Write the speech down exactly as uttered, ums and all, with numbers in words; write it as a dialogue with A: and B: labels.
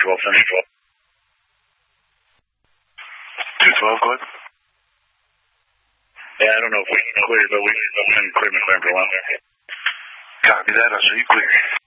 A: twelve, Center.
B: two twelve, go ahead.
A: Yeah, I don't know if we cleared, but we can clear McLaren for a while.
B: Copy that. I'll show you clear.